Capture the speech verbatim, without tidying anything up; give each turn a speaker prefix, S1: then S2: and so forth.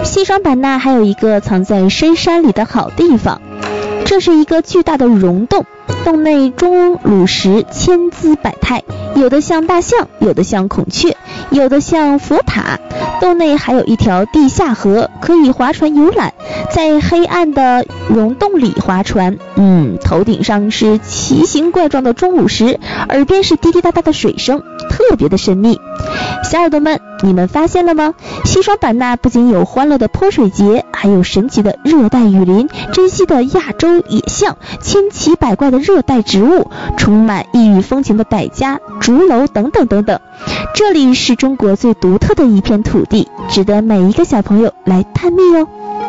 S1: 西双版纳还有一个藏在深山里的好地方，这是一个巨大的溶洞，洞内钟乳石千姿百态，有的像大象，有的像孔雀，有的像佛塔。洞内还有一条地下河，可以划船游览，在黑暗的溶洞里划船。嗯，头顶上是奇形怪状的钟乳石，耳边是滴滴答答的水声，特别的神秘。小耳朵们，你们发现了吗？西双版纳不仅有欢乐的泼水节，还有神奇的热带雨林，珍稀的亚洲野象，千奇百怪的热带植物，充满异域风情的傣家竹楼等等等等。这里是中国最独特的一片土地，值得每一个小朋友来探秘哦。